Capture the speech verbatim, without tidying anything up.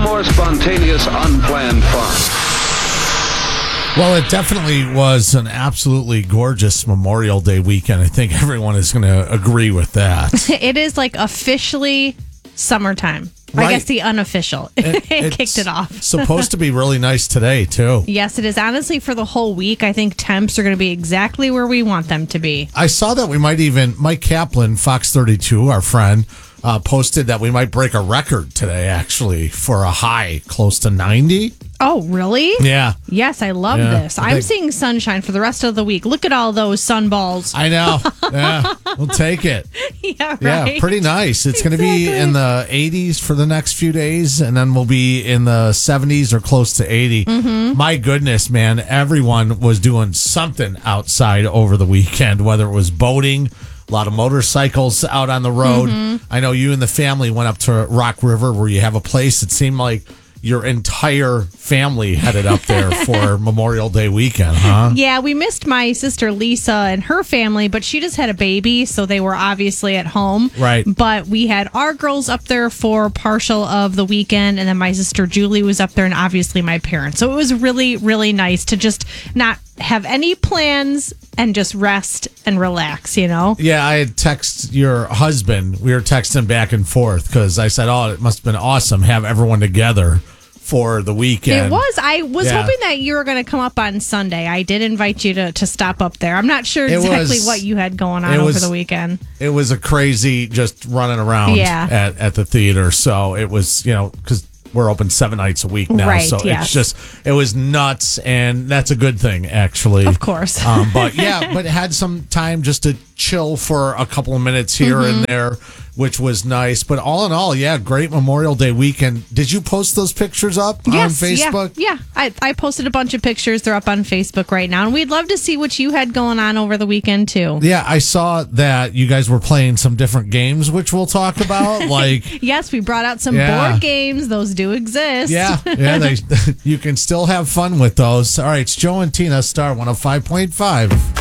more spontaneous, unplanned fun. Well, it definitely was an absolutely gorgeous Memorial Day weekend. I think everyone is going to agree with that. It is like officially summertime. Right. I guess the unofficial. It, It- kicked it off. Supposed to be really nice today, too. Yes, it is. Honestly, for the whole week, I think temps are going to be exactly where we want them to be. I saw that we might even, Mike Kaplan, Fox thirty-two, our friend, uh, posted that we might break a record today, actually, for a high close to ninety. Oh, really? Yeah. Yes, I love Yeah, this. I I'm think- seeing sunshine for the rest of the week. Look at all those sunballs. I know. Yeah. We'll take it. Yeah, right. Yeah, pretty nice. It's going to be Exactly. in the eighties for the next few days, and then we'll be in the seventies or close to eighty. Mm-hmm. My goodness, man. Everyone was doing something outside over the weekend, whether it was boating, a lot of motorcycles out on the road. Mm-hmm. I know you and the family went up to Rock River where you have a place. It seemed like your entire family headed up there for Memorial Day weekend, huh? Yeah, we missed my sister Lisa and her family, but she just had a baby, so they were obviously at home. Right. But we had our girls up there for partial of the weekend, and then my sister Julie was up there, and obviously my parents. So it was really, really nice to just not have any plans and just rest and relax, you know? Yeah, I had texted your husband. We were texting back and forth because I said, oh, it must have been awesome have everyone together for the weekend. It was. I was Yeah. hoping that you were going to come up on Sunday. I did invite you to, to stop up there. I'm not sure It exactly was- what you had going on it over was- the weekend. It was a crazy just running around Yeah. at, at the theater. So it was, you know, because we're open seven nights a week now. Right, so yes. it's just, it was nuts. And that's a good thing, actually. Of course. Um, but yeah, but had some time just to chill for a couple of minutes here Mm-hmm. and there, which was nice. But all in all, yeah, great Memorial Day weekend. Did you post those pictures up Yes, on Facebook? Yeah, yeah. I, I posted a bunch of pictures. They're up on Facebook right now. And we'd love to see what you had going on over the weekend, too. Yeah, I saw that you guys were playing some different games, which we'll talk about. Like, Yes, we brought out some Yeah. board games. Those do exist. yeah, yeah, they, you can still have fun with those. All right, it's Joe and Tina, Star one oh five point five.